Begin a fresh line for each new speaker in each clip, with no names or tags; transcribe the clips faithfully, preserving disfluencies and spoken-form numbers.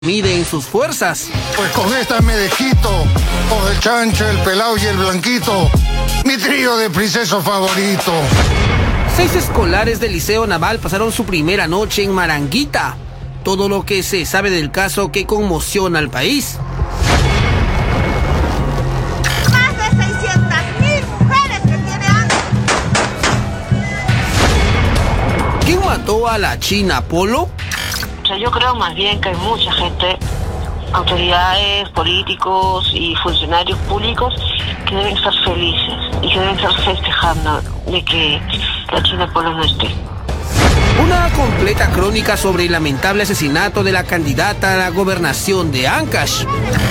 miden sus fuerzas.
Pues con esta me desquito, con el chancho, el pelao y el blanquito, mi trío de princesos favorito.
Seis escolares del Liceo Naval pasaron su primera noche en Maranguita. Todo lo que se sabe del caso que conmociona al país.
Más de seiscientas mil mujeres que tiene hambre.
¿Quién mató a la China Polo?
O sea, yo creo más bien que hay mucha gente, autoridades, políticos y funcionarios públicos que deben estar felices y que deben estar festejando de que la China Polo no esté.
Una completa crónica sobre el lamentable asesinato de la candidata a la gobernación de Ancash.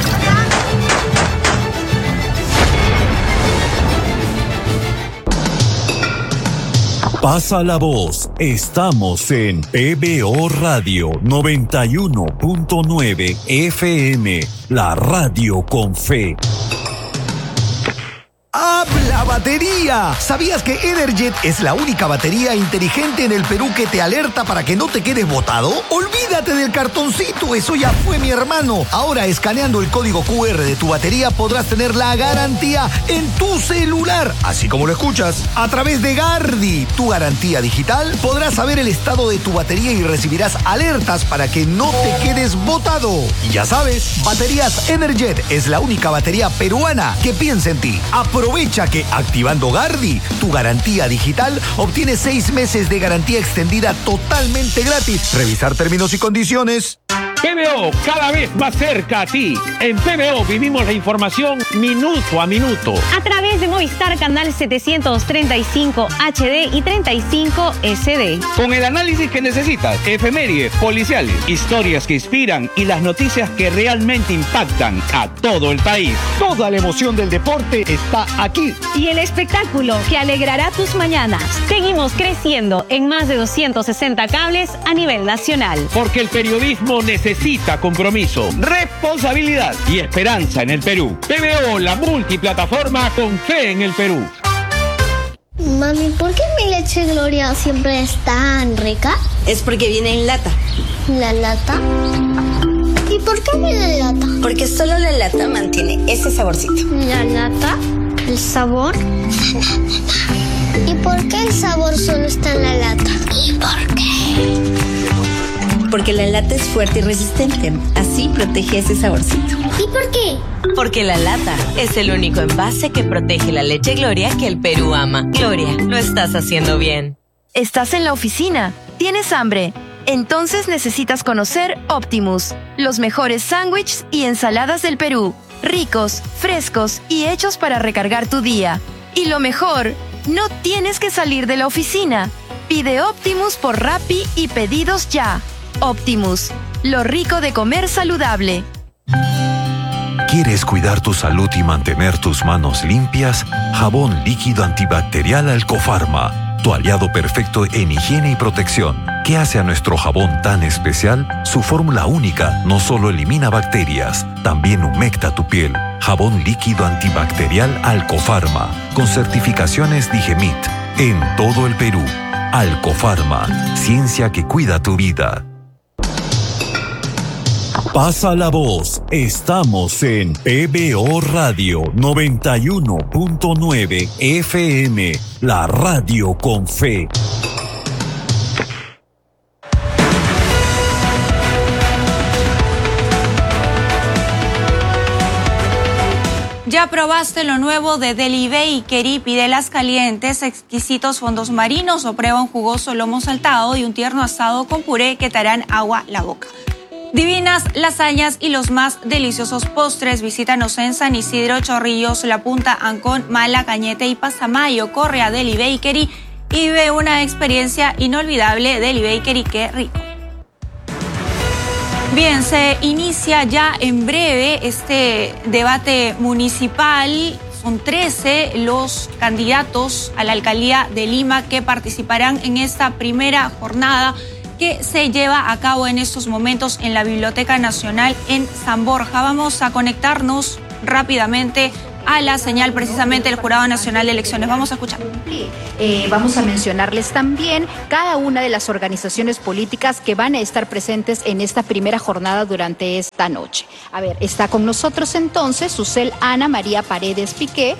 Pasa la voz, estamos en P B O Radio noventa y uno punto nueve F M, la radio con fe.
¡Habla batería! ¿Sabías que Energet es la única batería inteligente en el Perú que te alerta para que no te quedes botado? ¡Olvídate del cartoncito! Eso ya fue, mi hermano. Ahora, escaneando el código Q R de tu batería, podrás tener la garantía en tu celular. Así como lo escuchas. A través de Gardi, tu garantía digital, podrás saber el estado de tu batería y recibirás alertas para que no te quedes botado. Y ya sabes, Baterías Energet es la única batería peruana que piensa en ti. Aprovecha que activando Gardi, tu garantía digital, obtienes seis meses de garantía extendida totalmente gratis. Revisar términos y condiciones.
P B O, cada vez más cerca a ti. En P B O vivimos la información minuto a minuto.
A través de Movistar Canal setecientos treinta y cinco H D y treinta y cinco S D.
Con el análisis que necesitas, efemérides, policiales, historias que inspiran y las noticias que realmente impactan a todo el país. Toda la emoción del deporte está aquí.
Y el espectáculo que alegrará tus mañanas. Seguimos creciendo en más de doscientos sesenta cables a nivel nacional.
Porque el periodismo necesita Necesita compromiso, responsabilidad y esperanza en el Perú. P B O, la multiplataforma con fe en el Perú.
Mami, ¿por qué mi leche Gloria siempre es tan rica?
Es porque viene en lata.
¿La lata? ¿Y por qué viene en lata?
Porque solo la lata mantiene ese saborcito.
¿La lata? ¿El sabor? ¿Y por qué el sabor solo está en la lata? ¿Y por qué?
Porque la lata es fuerte y resistente. Así protege ese saborcito.
¿Y por qué?
Porque la lata es el único envase que protege la leche Gloria que el Perú ama. Gloria, lo estás haciendo bien.
¿Estás en la oficina? ¿Tienes hambre? Entonces necesitas conocer Optimus, los mejores sándwiches y ensaladas del Perú. Ricos, frescos y hechos para recargar tu día. Y lo mejor, no tienes que salir de la oficina. Pide Optimus por Rappi y pedidos ya. Optimus, lo rico de comer saludable.
¿Quieres cuidar tu salud y mantener tus manos limpias? Jabón líquido antibacterial Alcofarma, tu aliado perfecto en higiene y protección. ¿Qué hace a nuestro jabón tan especial? Su fórmula única no solo elimina bacterias, también humecta tu piel. Jabón líquido antibacterial Alcofarma, con certificaciones Digemit, en todo el Perú. Alcofarma, ciencia que cuida tu vida. Pasa la voz, estamos en P B O Radio noventa y uno punto nueve F M, la radio con fe.
¿Ya probaste lo nuevo de Deli Bakery? Pide las calientes, exquisitos fondos marinos o prueba un jugoso lomo saltado y un tierno asado con puré que te harán agua la boca. Divinas lasañas y los más deliciosos postres. Visítanos en San Isidro, Chorrillos, La Punta, Ancón, Mala, Cañete y Pasamayo. Corre a Deli Bakery y vive una experiencia inolvidable. Deli Bakery, qué rico. Bien, se inicia ya en breve este debate municipal. Son trece los candidatos a la alcaldía de Lima que participarán en esta primera jornada que se lleva a cabo en estos momentos en la Biblioteca Nacional en San Borja. Vamos a conectarnos rápidamente a la señal precisamente del Jurado Nacional de Elecciones. Vamos a escuchar.
Eh, vamos a mencionarles también cada una de las organizaciones políticas que van a estar presentes en esta primera jornada durante esta noche. A ver, está con nosotros entonces Susel Ana María Paredes Piqué,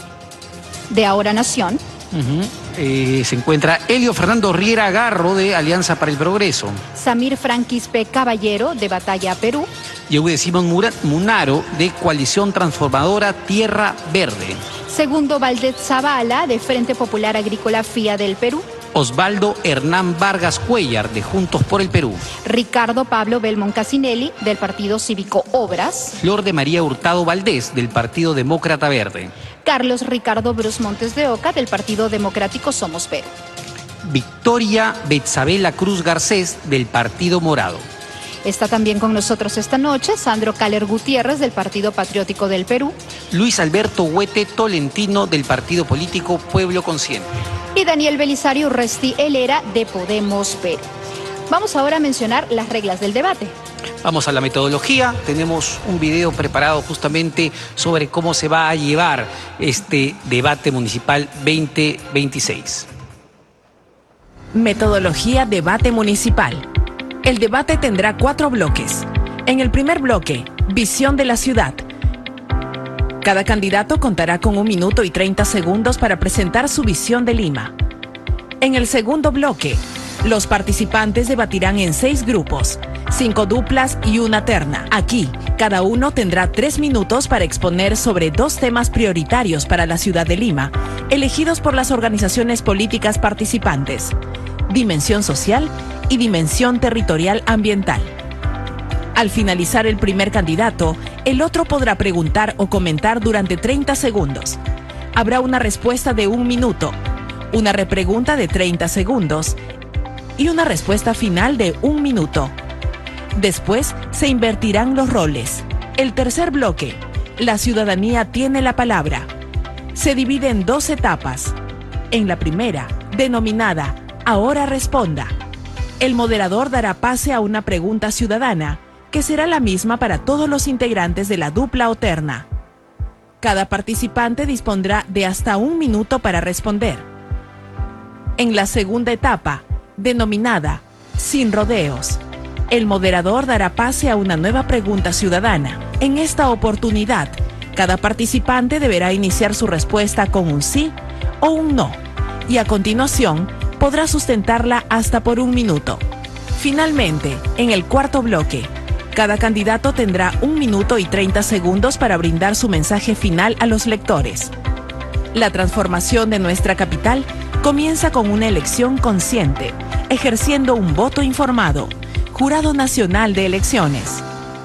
de Ahora Nación.
Uh-huh. eh, se encuentra Elio Fernando Riera Garro, de Alianza para el Progreso.
Samir Franquispe Caballero, de Batalla Perú.
Yehude Simón Munaro, de Coalición Transformadora Tierra Verde.
Segundo Valdez Zavala, de Frente Popular Agrícola FIA del Perú.
Osvaldo Hernán Vargas Cuellar, de Juntos por el Perú.
Ricardo Pablo Belmont Casinelli, del Partido Cívico Obras.
Flor de María Hurtado Valdés, del Partido Demócrata Verde.
Carlos Ricardo Bruce Montes de Oca, del Partido Democrático Somos Perú.
Victoria Betzabela Cruz Garcés, del Partido Morado.
Está también con nosotros esta noche Sandro Caler Gutiérrez, del Partido Patriótico del Perú.
Luis Alberto Huete Tolentino, del Partido Político Pueblo Consciente.
Y Daniel Belisario Urresti Helera, de Podemos Perú. Vamos ahora a mencionar las reglas del debate.
Vamos a la metodología. Tenemos un video preparado justamente sobre cómo se va a llevar este debate municipal veinte veintiséis.
Metodología debate municipal. El debate tendrá cuatro bloques. En el primer bloque, visión de la ciudad. Cada candidato contará con un minuto y treinta segundos para presentar su visión de Lima. En el segundo bloque, los participantes debatirán en seis grupos, cinco duplas y una terna. Aquí, cada uno tendrá tres minutos para exponer sobre dos temas prioritarios para la ciudad de Lima, elegidos por las organizaciones políticas participantes: dimensión social y dimensión territorial ambiental. Al finalizar el primer candidato, el otro podrá preguntar o comentar durante treinta segundos. Habrá una respuesta de un minuto, una repregunta de treinta segundos y una respuesta final de un minuto. Después se invertirán los roles. El tercer bloque, la ciudadanía tiene la palabra. Se divide en dos etapas. En la primera, denominada Ahora Responda, el moderador dará pase a una pregunta ciudadana, que será la misma para todos los integrantes de la dupla o terna. Cada participante dispondrá de hasta un minuto para responder. En la segunda etapa, denominada Sin Rodeos, el moderador dará pase a una nueva pregunta ciudadana. En esta oportunidad, cada participante deberá iniciar su respuesta con un sí o un no, y a continuación podrá sustentarla hasta por un minuto. Finalmente, en el cuarto bloque, cada candidato tendrá un minuto y treinta segundos para brindar su mensaje final a los lectores. La transformación de nuestra capital comienza con una elección consciente, ejerciendo un voto informado. Jurado Nacional de Elecciones.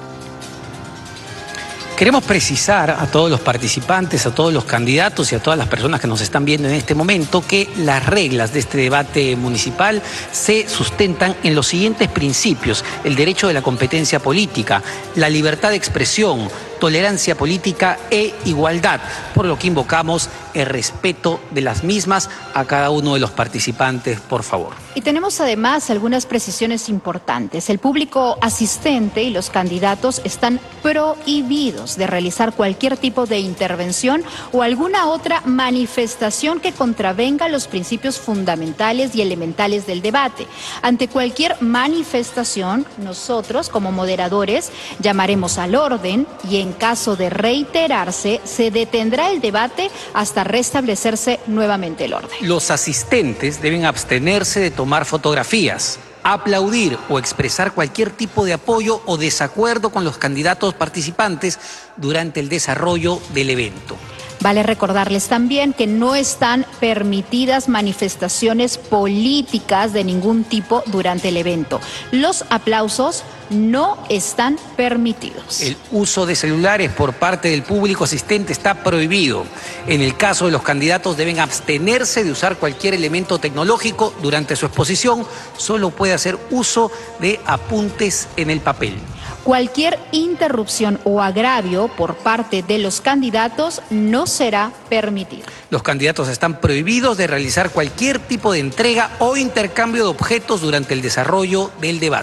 Queremos precisar a todos los participantes, a todos los candidatos y a todas las personas que nos están viendo en este momento que las reglas de este debate municipal se sustentan en los siguientes principios: el derecho de la competencia política, la libertad de expresión, tolerancia política e igualdad, por lo que invocamos el respeto de las mismas a cada uno de los participantes, por favor.
Y tenemos además algunas precisiones importantes. El público asistente y los candidatos están prohibidos de realizar cualquier tipo de intervención o alguna otra manifestación que contravenga los principios fundamentales y elementales del debate. Ante cualquier manifestación, nosotros como moderadores llamaremos al orden y en caso de reiterarse, se detendrá el debate hasta restablecerse nuevamente el orden.
Los asistentes deben abstenerse de tomar fotografías, aplaudir o expresar cualquier tipo de apoyo o desacuerdo con los candidatos participantes durante el desarrollo del evento.
Vale recordarles también que no están permitidas manifestaciones políticas de ningún tipo durante el evento. Los aplausos no están permitidos.
El uso de celulares por parte del público asistente está prohibido. En el caso de los candidatos deben abstenerse de usar cualquier elemento tecnológico durante su exposición. Solo puede hacer uso de apuntes en el papel.
Cualquier interrupción o agravio por parte de los candidatos no será permitido.
Los candidatos están prohibidos de realizar cualquier tipo de entrega o intercambio de objetos durante el desarrollo del debate.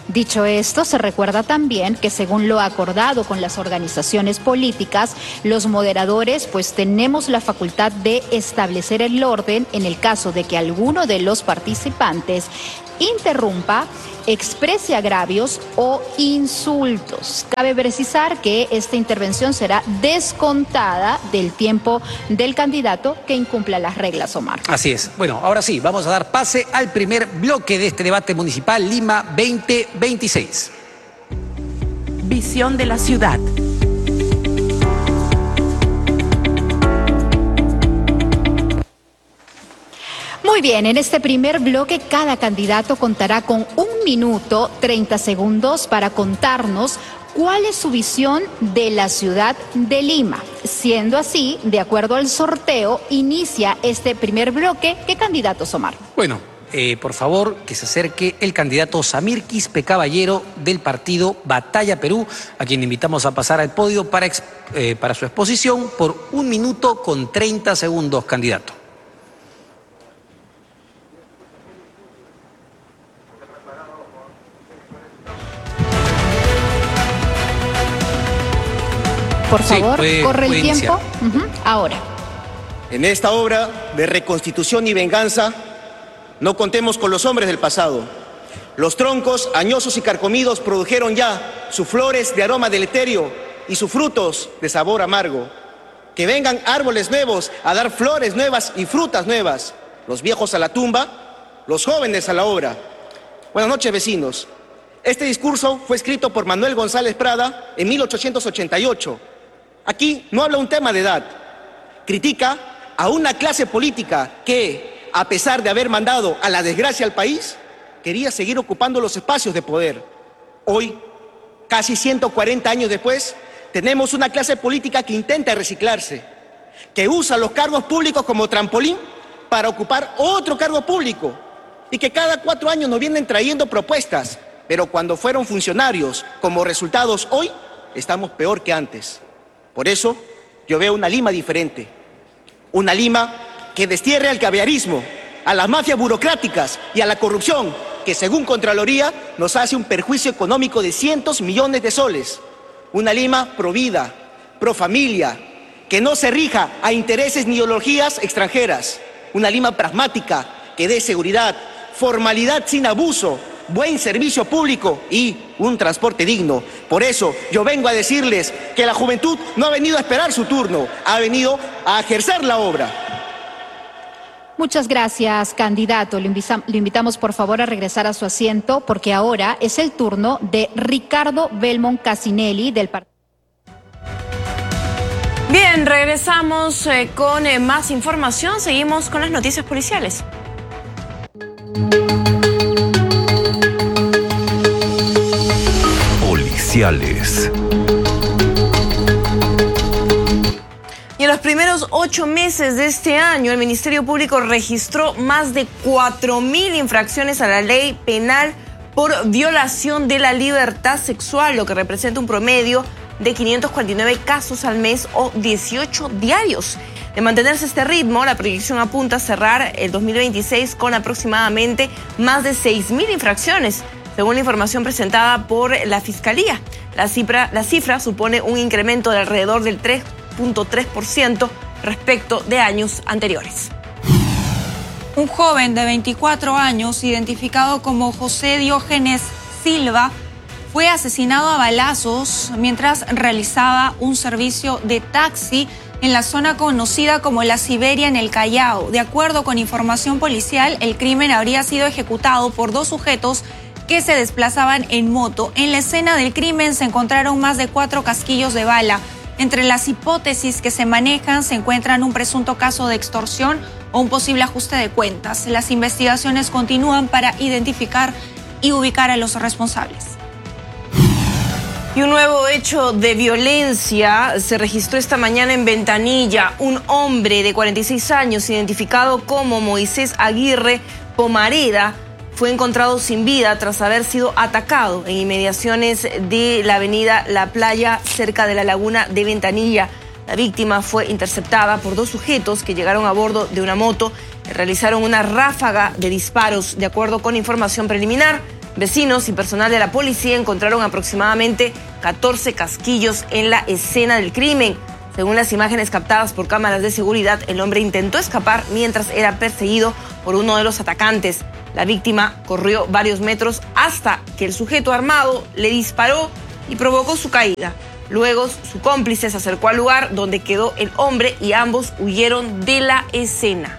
Dicho esto, se recuerda también que según lo acordado con las organizaciones políticas, los moderadores pues tenemos la facultad de establecer el orden en el caso de que alguno de los participantes interrumpa, exprese agravios o insultos. Cabe precisar que esta intervención será descontada del tiempo del candidato que incumpla las reglas, Omar.
Así es. Bueno, ahora sí, vamos a dar pase al primer bloque de este debate municipal Lima veinte veintiséis.
Visión de la ciudad.
Muy bien, en este primer bloque cada candidato contará con un minuto treinta segundos para contarnos cuál es su visión de la ciudad de Lima. Siendo así, de acuerdo al sorteo, inicia este primer bloque. ¿Qué candidatos, Omar?
Bueno, eh, por favor, que se acerque el candidato Samir Quispe Caballero del partido Batalla Perú, a quien invitamos a pasar al podio para, eh, para su exposición por un minuto con treinta segundos, candidato.
Por favor,
sí, puede,
corre el
puede
tiempo. Uh-huh. Ahora.
En esta obra de reconstitución y venganza, no contemos con los hombres del pasado. Los troncos, añosos y carcomidos, produjeron ya sus flores de aroma deleterio y sus frutos de sabor amargo. Que vengan árboles nuevos a dar flores nuevas y frutas nuevas. Los viejos a la tumba, los jóvenes a la obra. Buenas noches, vecinos. Este discurso fue escrito por Manuel González Prada en mil ochocientos ochenta y ocho. Aquí no habla un tema de edad. Critica a una clase política que, a pesar de haber mandado a la desgracia al país, quería seguir ocupando los espacios de poder. Hoy, casi ciento cuarenta años después, tenemos una clase política que intenta reciclarse, que usa los cargos públicos como trampolín para ocupar otro cargo público y que cada cuatro años nos vienen trayendo propuestas, pero cuando fueron funcionarios como resultados hoy, estamos peor que antes. Por eso, yo veo una Lima diferente. Una Lima que destierre al caviarismo, a las mafias burocráticas y a la corrupción, que según Contraloría nos hace un perjuicio económico de cientos millones de soles. Una Lima pro vida, pro familia, que no se rija a intereses ni ideologías extranjeras. Una Lima pragmática, que dé seguridad, formalidad sin abuso, buen servicio público y un transporte digno. Por eso yo vengo a decirles que la juventud no ha venido a esperar su turno, ha venido a ejercer la obra.
Muchas gracias, candidato. Lo invitamos, por favor, a regresar a su asiento, porque ahora es el turno de Ricardo Belmont Casinelli del partido.
Bien, regresamos eh, con eh, más información. Seguimos con las noticias policiales.
Policiales.
Y en los primeros ocho meses de este año, el Ministerio Público registró más de cuatro mil infracciones a la ley penal por violación de la libertad sexual, lo que representa un promedio de quinientos cuarenta y nueve casos al mes o dieciocho diarios. De mantenerse este ritmo, la proyección apunta a cerrar el dos mil veintiséis con aproximadamente más de seis mil infracciones, según la información presentada por la Fiscalía. La cifra, la cifra supone un incremento de alrededor del tres punto tres por ciento respecto de años anteriores.
Un joven de veinticuatro años, identificado como José Diógenes Silva, fue asesinado a balazos mientras realizaba un servicio de taxi en la zona conocida como La Siberia en el Callao. De acuerdo con información policial, el crimen habría sido ejecutado por dos sujetos que se desplazaban en moto. En la escena del crimen se encontraron más de cuatro casquillos de bala. Entre las hipótesis que se manejan se encuentran un presunto caso de extorsión o un posible ajuste de cuentas. Las investigaciones continúan para identificar y ubicar a los responsables.
Y un nuevo hecho de violencia se registró esta mañana en Ventanilla. Un hombre de cuarenta y seis años, identificado como Moisés Aguirre Pomareda, fue encontrado sin vida tras haber sido atacado en inmediaciones de la avenida La Playa, cerca de la laguna de Ventanilla. La víctima fue interceptada por dos sujetos que llegaron a bordo de una moto y realizaron una ráfaga de disparos. De acuerdo con información preliminar, Vecinos y personal de la policía encontraron aproximadamente catorce casquillos en la escena del crimen. Según las imágenes captadas por cámaras de seguridad, el hombre intentó escapar mientras era perseguido por uno de los atacantes. La víctima corrió varios metros hasta que el sujeto armado le disparó y provocó su caída. Luego, su cómplice se acercó al lugar donde quedó el hombre y ambos huyeron de la escena.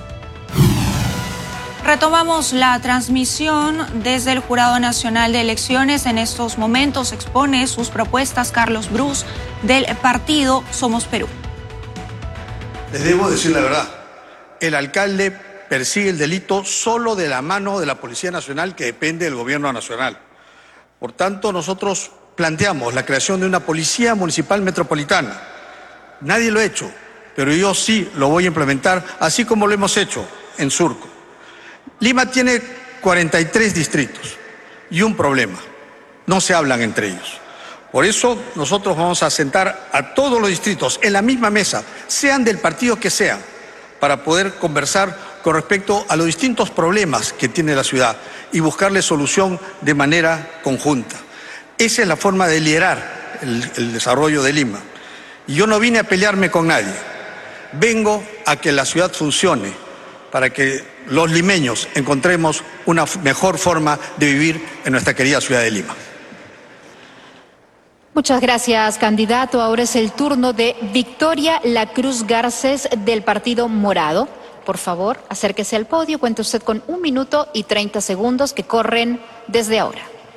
Retomamos la transmisión desde el Jurado Nacional de Elecciones. En estos momentos expone sus propuestas Carlos Brus del partido Somos Perú.
Les debo decir la verdad. El alcalde persigue el delito solo de la mano de la Policía Nacional, que depende del Gobierno Nacional. Por tanto, nosotros planteamos la creación de una Policía Municipal Metropolitana. Nadie lo ha hecho, pero yo sí lo voy a implementar, así como lo hemos hecho en Surco. Lima tiene cuarenta y tres distritos y un problema: no se hablan entre ellos. Por eso nosotros vamos a sentar a todos los distritos en la misma mesa, sean del partido que sean, para poder conversar con respecto a los distintos problemas que tiene la ciudad y buscarle solución de manera conjunta. Esa es la forma de liderar el, el desarrollo de Lima. Y yo no vine a pelearme con nadie. Vengo a que la ciudad funcione, para que los limeños encontremos una mejor forma de vivir en nuestra querida ciudad de Lima.
Muchas gracias, candidato. Ahora es el turno de Victoria La Cruz Garcés del Partido Morado. Por favor, acérquese al podio. Cuenta usted con un minuto y treinta segundos que corren desde ahora.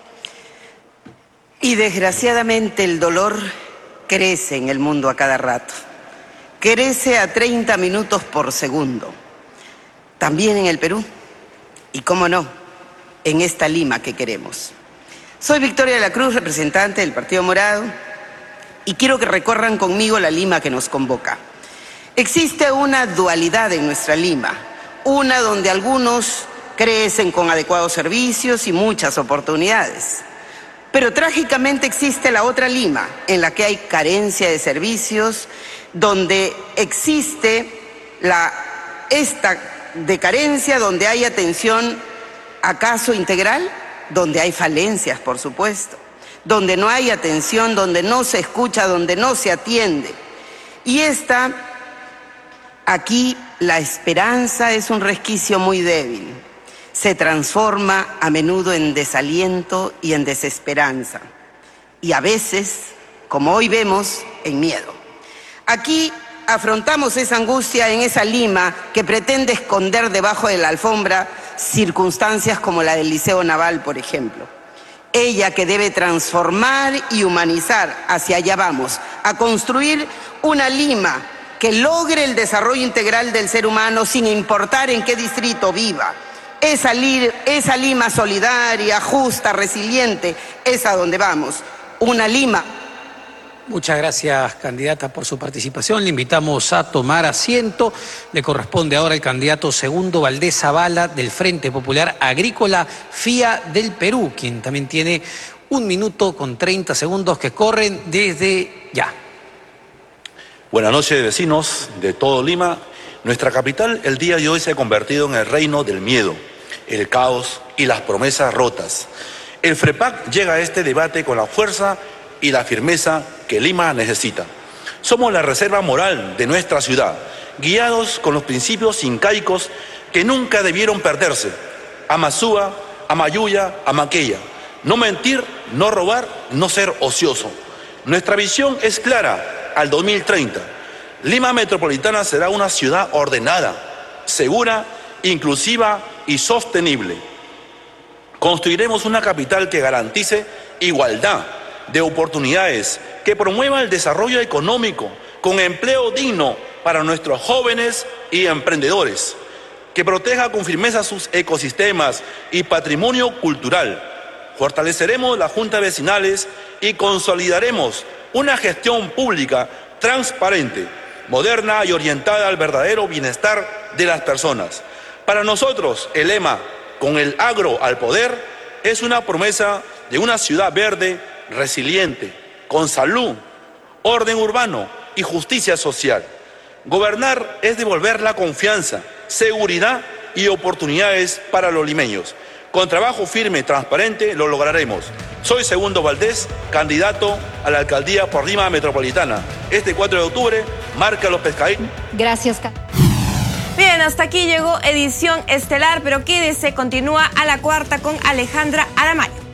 Y desgraciadamente el dolor crece en el mundo a cada rato. Crece a treinta minutos por segundo. También en el Perú, y cómo no, en esta Lima que queremos. Soy Victoria de la Cruz, representante del Partido Morado, y quiero que recorran conmigo la Lima que nos convoca. Existe una dualidad en nuestra Lima, una donde algunos crecen con adecuados servicios y muchas oportunidades. Pero trágicamente existe la otra Lima, en la que hay carencia de servicios, donde existe la, esta de carencia, donde hay atención acaso integral, donde hay falencias, por supuesto, donde no hay atención, donde no se escucha, donde no se atiende. Y esta, aquí la esperanza es un resquicio muy débil. Se transforma a menudo en desaliento y en desesperanza. Y a veces, como hoy vemos, en miedo. Aquí afrontamos esa angustia en esa Lima que pretende esconder debajo de la alfombra circunstancias como la del Liceo Naval, por ejemplo. Ella que debe transformar y humanizar, hacia allá vamos, a construir una Lima que logre el desarrollo integral del ser humano sin importar en qué distrito viva. Esa, li- esa Lima solidaria, justa, resiliente, es a donde vamos. Una Lima.
Muchas gracias, candidata, por su participación. Le invitamos a tomar asiento. Le corresponde ahora al candidato Segundo Valdés Zavala del Frente Popular Agrícola F I A del Perú, quien también tiene un minuto con treinta segundos que corren desde ya.
Buenas noches, vecinos de todo Lima. Nuestra capital el día de hoy se ha convertido en el reino del miedo, el caos y las promesas rotas. El FREPAC llega a este debate con la fuerza y la firmeza que Lima necesita. Somos la reserva moral de nuestra ciudad, guiados con los principios incaicos que nunca debieron perderse. Amasúa, Amayuya, Amaqueya. No mentir, no robar, no ser ocioso. Nuestra visión es clara al dos mil treinta. Lima Metropolitana será una ciudad ordenada, segura, inclusiva y sostenible. Construiremos una capital que garantice igualdad de oportunidades, que promueva el desarrollo económico con empleo digno para nuestros jóvenes y emprendedores, que proteja con firmeza sus ecosistemas y patrimonio cultural. Fortaleceremos las juntas vecinales y consolidaremos una gestión pública transparente, moderna y orientada al verdadero bienestar de las personas. Para nosotros, el lema "con el agro al poder" es una promesa de una ciudad verde, resiliente, con salud, orden urbano y justicia social. Gobernar es devolver la confianza, seguridad y oportunidades para los limeños. Con trabajo firme y transparente lo lograremos. Soy Segundo Valdés, candidato a la alcaldía por Lima Metropolitana. Este cuatro de octubre marca los pescaditos.
Gracias.
Bien, hasta aquí llegó edición estelar, pero quédese, continúa a la cuarta con Alejandra Aramayo.